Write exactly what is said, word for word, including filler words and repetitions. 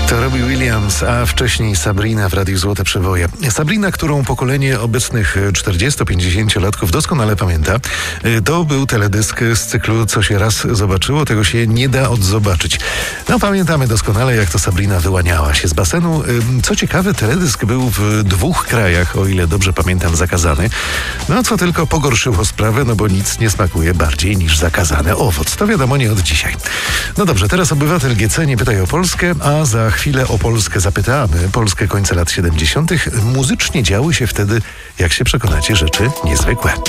To Robbie Williams, a wcześniej Sabrina w Radiu Złote Przeboje. Sabrina, którą pokolenie obecnych czterdziesto-pięćdziesięciolatków doskonale pamięta, to był teledysk z cyklu Co się raz zobaczyło, tego się nie da odzobaczyć. No pamiętamy doskonale, jak to Sabrina wyłaniała się z basenu. Co ciekawe, teledysk był w dwóch krajach, o ile dobrze pamiętam, zakazany. No co tylko pogorszyło sprawę, no bo nic nie smakuje bardziej niż zakazany owoc. To wiadomo nie od dzisiaj. No dobrze, teraz obywatel G C nie pytaj o Polskę, a za chwilę o Polskę zapytamy. Polskę końca lat siedemdziesiątych. Muzycznie działy się wtedy, jak się przekonacie, rzeczy niezwykłe.